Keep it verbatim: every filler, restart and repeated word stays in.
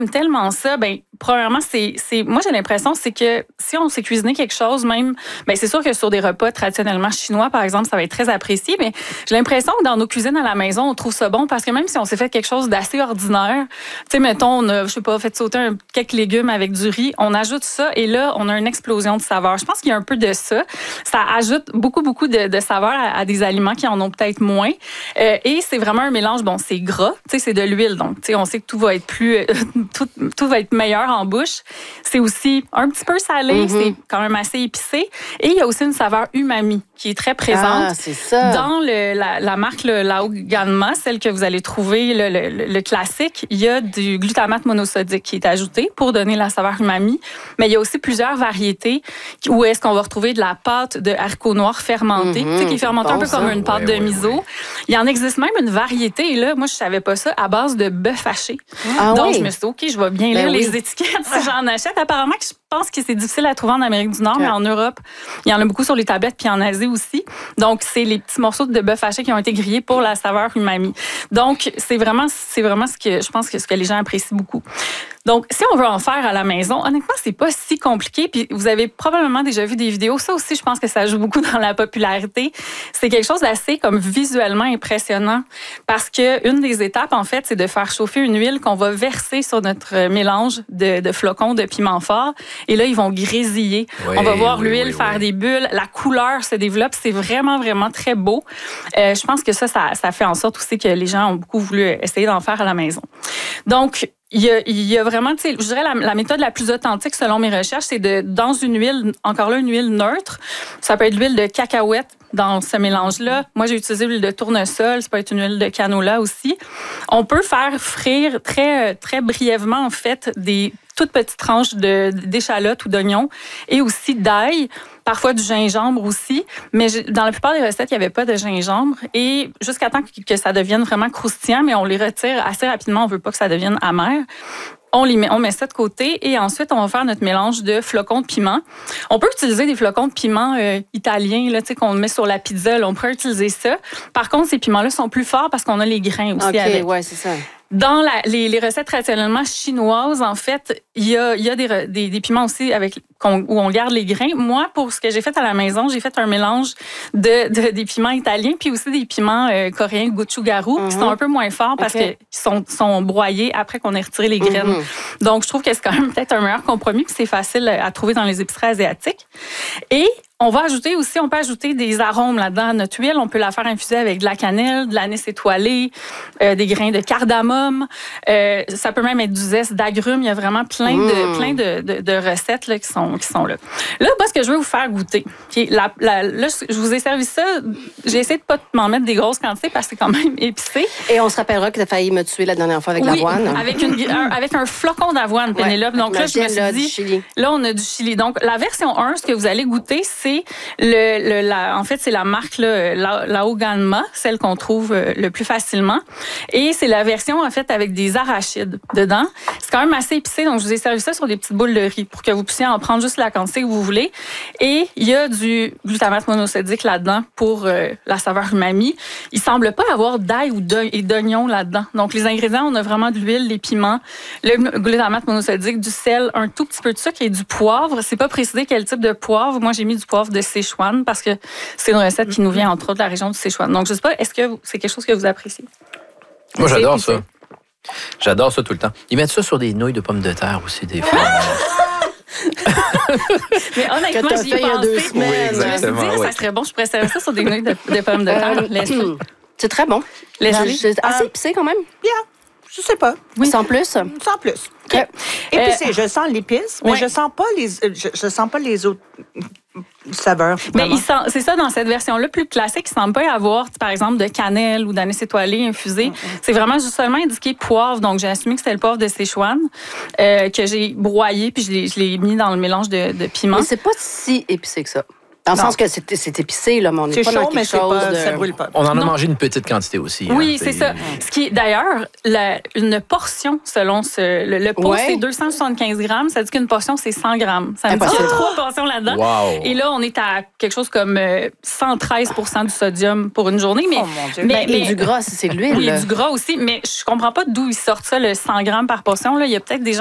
tellement ça. Ben, premièrement, c'est, c'est, moi, j'ai l'impression, c'est que si on sait cuisiner quelque chose, même, ben, c'est sûr que sur des repas traditionnellement chinois, par exemple, ça va être très apprécié, mais j'ai l'impression que dans nos cuisines à la maison, on trouve ça bon parce que même si on s'est fait quelque chose d'assez ordinaire, tu sais, mettons, on a, je sais pas, fait sauter un, quelques légumes avec du riz, on ajoute ça et là, on a une explosion de saveurs. Je pense qu'il y a un peu de ça. Ça ajoute beaucoup, beaucoup de, de saveurs à, à des aliments qui en ont peut-être moins. Euh, et c'est vraiment un mélange, bon, c'est gras, tu sais, c'est de l'huile, donc, tu sais, on sait que tout va être plus, tout, tout va être meilleur en bouche. C'est aussi un petit peu salé, mm-hmm. c'est quand même assez épicé. Et il y a aussi une saveur umami qui est très présente. Ah, c'est ça. Dans le, la, la marque le Lao Ganma, celle que vous allez trouver, le, le, le classique, il y a du glutamate monosodique qui est ajouté pour donner la saveur umami. Mais il y a aussi plusieurs variétés où est-ce qu'on va retrouver de la pâte de haricots noirs fermentée, mm-hmm. qui est fermentée bon, un peu ça. Comme une pâte ouais, de miso. Ouais, ouais. Il y en existe même une variété, et là, moi, je savais pas ça, à base de bœuf haché. Ah, Donc, oui. je me suis dit, OK, je vais bien lire ben les oui. étiquettes si j'en achète. Apparemment, je pense que c'est difficile à trouver en Amérique du Nord, okay. mais en Europe, il y en a beaucoup sur les tablettes, puis en Asie aussi. Donc, c'est les petits morceaux de bœuf haché qui ont été grillés pour la saveur umami. Donc, c'est vraiment, c'est vraiment ce que je pense que ce que les gens apprécient beaucoup. Donc, si on veut en faire à la maison, honnêtement, c'est pas si compliqué. Puis, vous avez probablement déjà vu des vidéos. Ça aussi, je pense que ça joue beaucoup dans la popularité. C'est quelque chose d'assez comme visuellement impressionnant parce que une des étapes, en fait, c'est de faire chauffer une huile qu'on va verser sur notre mélange de, de flocons de piment fort. Et là, ils vont grésiller. Oui, on va voir oui, l'huile oui, faire oui. des bulles. La couleur se développe. C'est vraiment, vraiment très beau. Euh, je pense que ça, ça, ça fait en sorte aussi que les gens ont beaucoup voulu essayer d'en faire à la maison. Donc, Il y, a, il y a vraiment, tu sais, je dirais la, la méthode la plus authentique selon mes recherches, c'est de, dans une huile, encore là, une huile neutre. Ça peut être l'huile de cacahuète dans ce mélange-là. Moi, j'ai utilisé l'huile de tournesol. Ça peut être une huile de canola aussi. On peut faire frire très, très brièvement, en fait, des toutes petites tranches de, d'échalotes ou d'oignons et aussi d'ail. Parfois du gingembre aussi, mais dans la plupart des recettes, il n'y avait pas de gingembre. Et jusqu'à temps que ça devienne vraiment croustillant, mais on les retire assez rapidement, on ne veut pas que ça devienne amer. On, les met, on met ça de côté et ensuite, on va faire notre mélange de flocons de piment. On peut utiliser des flocons de piment euh, italiens là, qu'on met sur la pizza. Là, on peut utiliser ça. Par contre, ces piments-là sont plus forts parce qu'on a les grains aussi okay, avec. Ouais, c'est ça. Dans la, les, les recettes traditionnellement chinoises, en fait, il y a, il y a des, des, des piments aussi avec, qu'on, où on garde les grains. Moi, pour ce que j'ai fait à la maison, j'ai fait un mélange de, de des piments italiens puis aussi des piments euh, coréens gochujang, mm-hmm. qui sont un peu moins forts parce okay. qu'ils sont, sont broyés après qu'on ait retiré les graines. Mm-hmm. Donc, je trouve que c'est quand même peut-être un meilleur compromis puis c'est facile à trouver dans les épiceries asiatiques. Et on va ajouter aussi, on peut ajouter des arômes là-dedans à notre huile. On peut la faire infuser avec de la cannelle, de l'anis étoilé, euh, des grains de cardamome. Euh, ça peut même être du zeste d'agrumes. Il y a vraiment plein de, mmh. plein de, de, de recettes là, qui, sont, qui sont là. Là, moi, ce que je veux vous faire goûter, okay, la, la, là, je vous ai servi ça. J'ai essayé de ne pas m'en mettre des grosses quantités parce que c'est quand même épicé. Et on se rappellera que tu as failli me tuer la dernière fois avec oui, l'avoine. Avec, une, un, avec un flocon d'avoine, Pénélope. Ouais, donc là, je me suis là, dit, chili. Là, on a du chili. Donc, la version un, ce que vous allez goûter, c'est Le, le, la, en fait, c'est la marque là, la, Lao Ganma, celle qu'on trouve euh, le plus facilement. Et c'est la version, en fait, avec des arachides dedans. C'est quand même assez épicé, donc je vous ai servi ça sur des petites boules de riz pour que vous puissiez en prendre juste la quantité que vous voulez. Et il y a du glutamate monosodique là-dedans pour euh, la saveur umami. Il semble pas avoir d'ail ou d'oignon là-dedans. Donc, les ingrédients, on a vraiment de l'huile, les piments, le glutamate monosodique, du sel, un tout petit peu de sucre et du poivre. C'est pas précisé quel type de poivre. Moi, j'ai mis du poivre de Sichuan parce que c'est une recette qui nous vient entre autres de la région du Sichuan. Donc, je sais pas, est-ce que c'est quelque chose que vous appréciez? Moi, j'adore ça. J'adore ça tout le temps. Ils mettent ça sur des nouilles de pommes de terre aussi, des fois. Mais honnêtement, j'y ai pensé. Il y a deux semaines. Oui, exactement, je me suis dit, oui. Ça serait bon, je pourrais servir ça sur des nouilles de, de pommes de terre. Euh, c'est très bon. C'est assez épicé quand même. Bien. Je sais pas. Oui. Sans plus? Sans plus. Okay. Épicé, euh, je sens l'épice, mais ouais. je sens pas les, je, je sens pas les autres saveurs. Mais il sent, c'est ça, dans cette version-là plus classique, il ne semble pas y avoir, par exemple, de cannelle ou d'anis étoilé infusé. Mm-hmm. C'est vraiment juste seulement indiqué poivre. Donc, j'ai assumé que c'était le poivre de Sichuan euh, que j'ai broyé puis je l'ai, je l'ai mis dans le mélange de, de piment. Mais c'est pas si épicé que ça. Dans le Non. sens que c'est, c'est épicé, là, mais on n'est C'est pas chaud, dans quelque mais c'est chose pas, de... ça brûle pas. On en a Non. mangé une petite quantité aussi. Oui, hein, c'est ça. Ce qui est d'ailleurs, la- une portion, selon ce, le, le pot, Ouais. c'est deux cent soixante-quinze grammes. Ça dit qu'une portion, c'est cent grammes. Ça me dit qu'il y a Impossible. trois portions là-dedans. Wow. Et là, on est à quelque chose comme euh, cent treize pour cent du sodium pour une journée. Mais, Oh, mon Dieu. mais, Et mais- du gras, c'est de l'huile. oui, là. du gras aussi. Mais je comprends pas d'où ils sortent ça, le cent grammes par portion. Là. Il y a peut-être des gens